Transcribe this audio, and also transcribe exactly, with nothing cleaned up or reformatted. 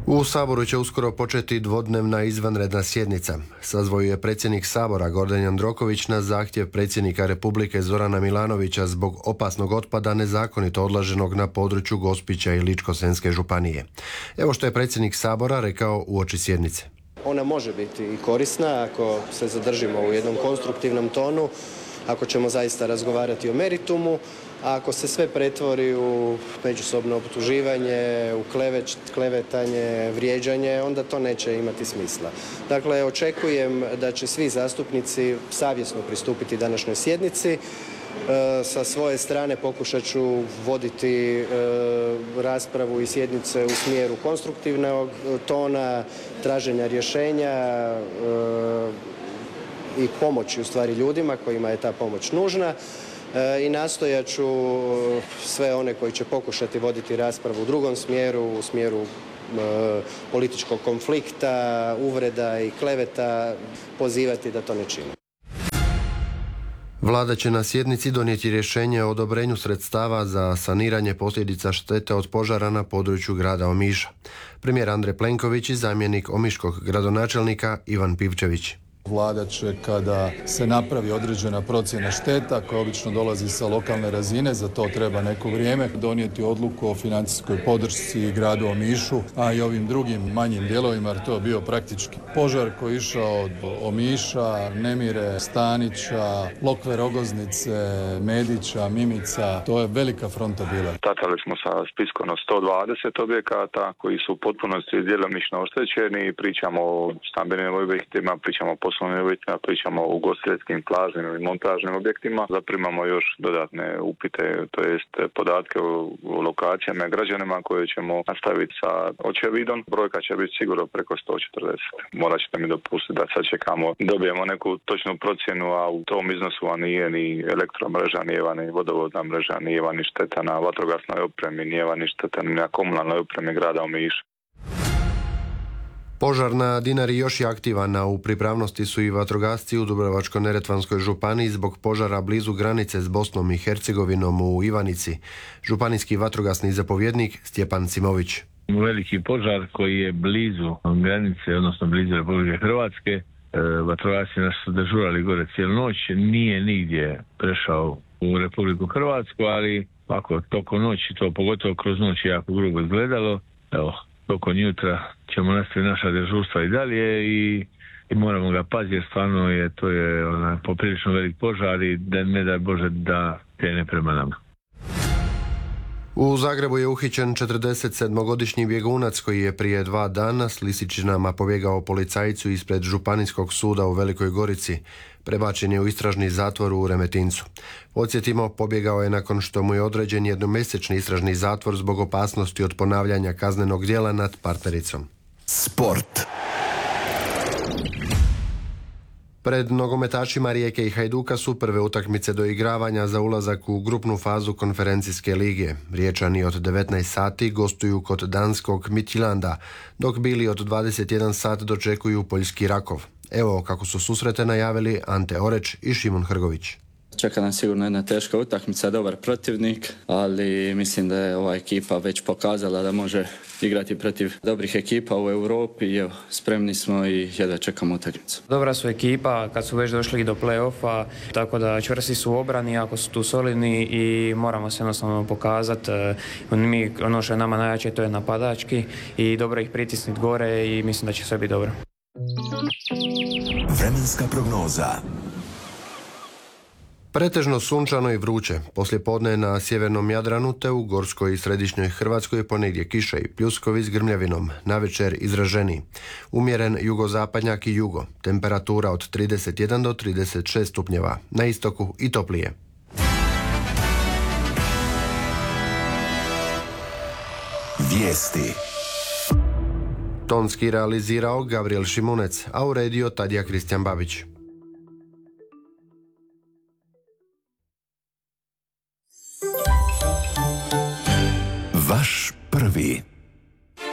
U Saboru će uskoro početi dvodnevna izvanredna sjednica. Sazvao je predsjednik Sabora Gordan Jandroković na zahtjev predsjednika Republike Zorana Milanovića zbog opasnog otpada nezakonito odlaženog na području Gospića i Ličko-senjske županije. Evo što je predsjednik Sabora rekao uoči sjednice. Ona može biti i korisna ako se zadržimo u jednom konstruktivnom tonu, ako ćemo zaista razgovarati o meritumu, a ako se sve pretvori u međusobno optuživanje, u kleveć, klevetanje, vrijeđanje, onda to neće imati smisla. Dakle, očekujem da će svi zastupnici savjesno pristupiti današnjoj sjednici. E, sa svoje strane pokušat ću voditi e, raspravu i sjednice u smjeru konstruktivnog tona, traženja rješenja e, i pomoći u stvari ljudima kojima je ta pomoć nužna. I nastojat ću sve one koji će pokušati voditi raspravu u drugom smjeru, u smjeru e, političkog konflikta, uvreda i kleveta, pozivati da to ne čine. Vlada će na sjednici donijeti rješenje o odobrenju sredstava za saniranje posljedica štete od požara na području grada Omiša. Premijer Andrej Plenković i zamjenik omiškog gradonačelnika Ivan Pivčević. Vlada će, kada se napravi određena procjena šteta koja obično dolazi sa lokalne razine, za to treba neko vrijeme, donijeti odluku o financijskoj podršci gradu Omišu, a i ovim drugim manjim dijelovima, jer to je bio praktički požar koji je išao od Omiša, Nemire, Stanića, Lokve, Rogoznice, Medića, Mimica. To je velika fronta bila. Startali smo sa spiskom od sto dvadeset objekata koji su u potpunosti djelomično oštećeni. Pričamo o stambenim objektima, pričamo o poslovnim objektima, pričamo o ugostiteljskim, plažnim i montažnim objektima. Zaprimamo još dodatne upite, to jest podatke o, o lokacijama i građanima koje ćemo nastaviti sa očevidom. Brojka će biti sigurno preko sto četrdeset. Morat ćete mi dopustiti da sad čekamo, dobijemo neku točnu procjenu, a u tom iznosu a nije ni elektromreža, nije ni vodovodna mreža, nije ni šteta na vatrogasnoj opremi, nije ni šteta na komunalnoj opremi grada Omiša. Požar na Dinari još je aktivan, a u pripravnosti su i vatrogasci u Dubrovačko-neretvanskoj županiji zbog požara blizu granice s Bosnom i Hercegovinom u Ivanici. Županijski vatrogasni zapovjednik Stjepan Simović. Veliki požar koji je blizu granice, odnosno blizu Republike Hrvatske. E, vatrogasci nas su dežurali gore cijelu noć, nije nigdje prešao u Republiku Hrvatsku, ali ako tokom noći, to pogotovo kroz noć jako grubo izgledalo. Evo, tokom jutra ćemo nastaviti naša dežurstva i dalje i, i moramo ga paziti jer stvarno je to je onaj poprilično velik požar i da ne daj Bože da krene prema nama. U Zagrebu je uhićen četrdesetsedmogodišnji bjegunac koji je prije dva dana s lisičinama pobjegao policajcu ispred Županijskog suda u Velikoj Gorici. Prebačen je u istražni zatvor u Remetincu. Podsjetimo, pobjegao je nakon što mu je određen jednomjesečni istražni zatvor zbog opasnosti od ponavljanja kaznenog djela nad partnericom. Sport. Pred nogometašima Rijeke i Hajduka su prve utakmice doigravanja za ulazak u grupnu fazu konferencijske lige. Riječani od devetnaest sati gostuju kod danskog Midtjylanda, dok bili od dvadeset jedan sat dočekuju poljski Rakov. Evo kako su susrete najavili Ante Oreć i Šimon Hrgović. Čeka nam sigurno jedna teška utakmica, dobar protivnik, ali mislim da je ova ekipa već pokazala da može igrati protiv dobrih ekipa u Europi i evo, spremni smo i jedva čekamo utakmicu. Dobra su ekipa kad su već došli do play-offa, tako da čvrsti su u obrani, ako su tu solidni i moramo se jednostavno pokazati. Mi, ono što je nama najjače, to je napadački i dobro ih pritisniti gore i mislim da će sve biti dobro. Vremenska prognoza. Pretežno sunčano i vruće. Poslijepodne na sjevernom Jadranu te u Gorskoj i središnjoj Hrvatskoj ponegdje kiša i pljuskovi s grmljavinom. Navečer izraženiji. Umjeren jugozapadnjak i jugo. Temperatura od trideset jedan do trideset šest stupnjeva. Na istoku i toplije. Vijesti. Tonski realizirao Gabriel Šimunec, a uredio Tadija Kristijan Babić. Vaš prvi.